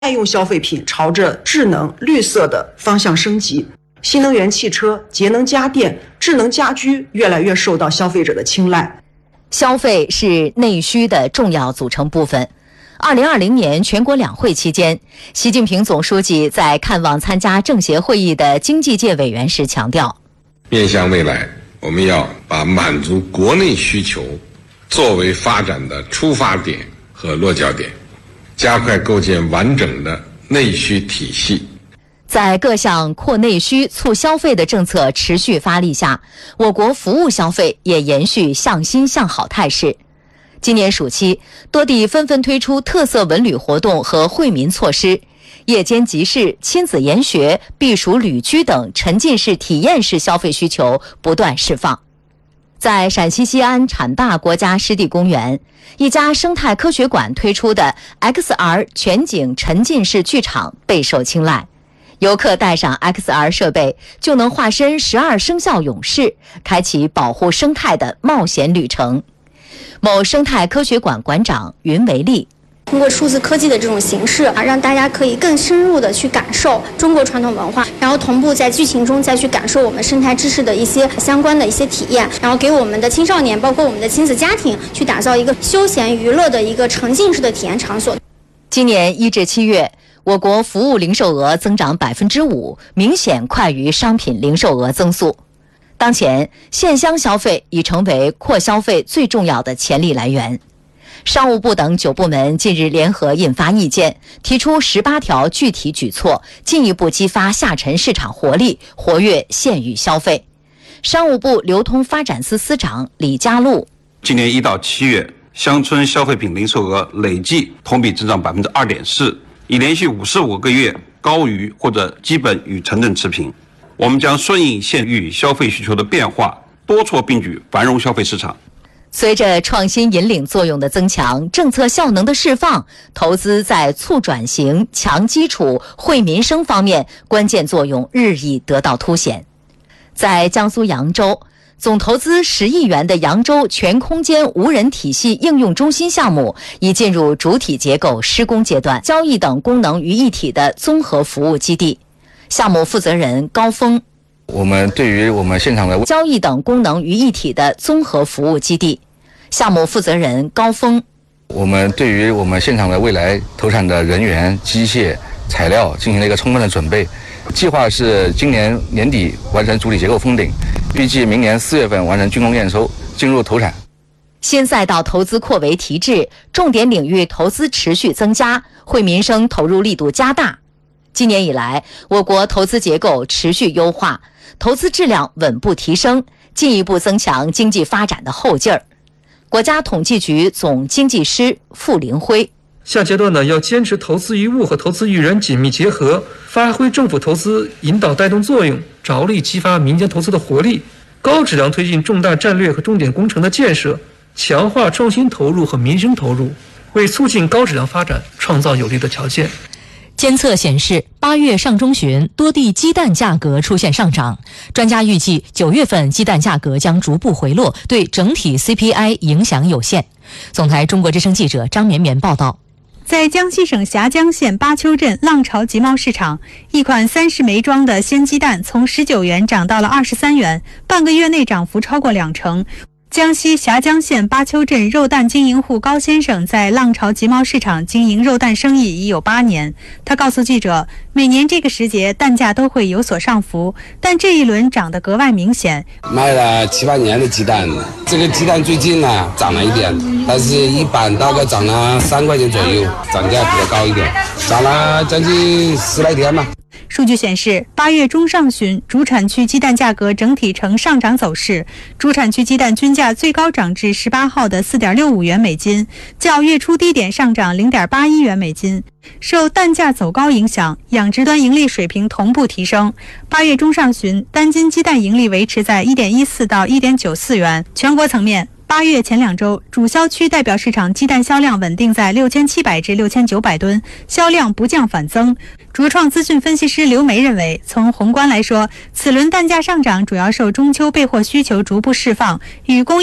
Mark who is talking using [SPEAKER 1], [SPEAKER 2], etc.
[SPEAKER 1] 耐用消费品朝着智能、绿色的方向升级，新能源汽车、节能家电、智能家居越来越受到消费者的青睐。
[SPEAKER 2] 消费是内需的重要组成部分。2020年全国两会期间，习近平总书记在看望参加政协会议的经济界委员时强调，
[SPEAKER 3] 面向未来，我们要把满足国内需求作为发展的出发点和落脚点，加快构建完整的内需体系。
[SPEAKER 2] 在各项扩内需、促消费的政策持续发力下，我国服务消费也延续向新向好态势。今年暑期，多地纷纷推出特色文旅活动和惠民措施，夜间集市、亲子研学、避暑旅居等沉浸式体验式消费需求不断释放。在陕西西安产大国家湿地公园，一家生态科学馆推出的 XR 全景沉浸式剧场备受青睐。游客带上 XR 设备，就能化身12生肖勇士，开启保护生态的冒险旅程。某生态科学馆馆长云维利，
[SPEAKER 4] 通过数字科技的这种形式让大家可以更深入的去感受中国传统文化，然后同步在剧情中再去感受我们生态知识的一些相关的一些体验，然后给我们的青少年包括我们的亲子家庭去打造一个休闲娱乐的一个沉浸式的体验场所。
[SPEAKER 2] 今年1至7月，我国服务零售额增长5%，明显快于商品零售额增速。当前，线乡消费已成为扩消费最重要的潜力来源。商务部等9部门近日联合印发意见，提出18条具体举措，进一步激发下沉市场活力，活跃县域消费。商务部流通发展司司长李家禄，
[SPEAKER 5] 今年1到7月，乡村消费品零售额累计同比增长2.4%，已连续55个月高于或者基本与城镇持平。我们将顺应县域消费需求的变化，多措并举，繁荣消费市场。
[SPEAKER 2] 随着创新引领作用的增强，政策效能的释放，投资在促转型、强基础、惠民生方面关键作用日益得到凸显。在江苏扬州，总投资10亿元的扬州全空间无人体系应用中心项目已进入主体结构施工阶段，交易等功能于一体的综合服务基地。项目负责人高峰，
[SPEAKER 6] 我们对于我们现场的
[SPEAKER 2] 交易等功能于一体的综合服务基地。项目负责人高峰，
[SPEAKER 6] 我们对于我们现场的未来投产的人员、机械、材料进行了一个充分的准备。计划是今年年底完成主体结构封顶，预计明年4月份完成竣工验收，进入投产。
[SPEAKER 2] 新赛道投资扩围提质，重点领域投资持续增加，惠民生投入力度加大。今年以来，我国投资结构持续优化，投资质量稳步提升，进一步增强经济发展的后劲儿。国家统计局总经济师傅凌辉，
[SPEAKER 7] 下阶段呢，要坚持投资于物和投资于人紧密结合，发挥政府投资引导带动作用，着力激发民间投资的活力，高质量推进重大战略和重点工程的建设，强化创新投入和民生投入，为促进高质量发展创造有利的条件。
[SPEAKER 8] 监测显示，8月上中旬，多地鸡蛋价格出现上涨。专家预计，9月份鸡蛋价格将逐步回落，对整体 CPI 影响有限。总台中国之声记者张绵绵报道。
[SPEAKER 9] 在江西省峡江县巴丘镇浪潮集贸市场，一款30枚装的鲜鸡蛋从19元涨到了23元，半个月内涨幅超过2成。江西峡江县巴丘镇肉蛋经营户高先生在浪潮集贸市场经营肉蛋生意已有8年。他告诉记者，每年这个时节蛋价都会有所上浮，但这一轮涨得格外明显。
[SPEAKER 10] 卖了7、8年的鸡蛋，这个鸡蛋最近呢涨了一点，但是一般大概涨了3块钱左右，涨价比较高一点，涨了将近10来天吧。
[SPEAKER 9] 数据显示，8月中上旬，主产区鸡蛋价格整体呈上涨走势，主产区鸡蛋均价最高涨至18号的4.65元每斤，较月初低点上涨0.81元每斤。受蛋价走高影响，养殖端盈利水平同步提升。8月中上旬，单斤鸡蛋盈利维持在1.14到1.94元。全国层面，8月前2周，主销区代表市场鸡蛋销量稳定在6700至6900吨，销量不降反增。卓创资讯分析师刘梅认为，从宏观来说，此轮蛋价上涨主要受中秋备货需求逐步释放与供应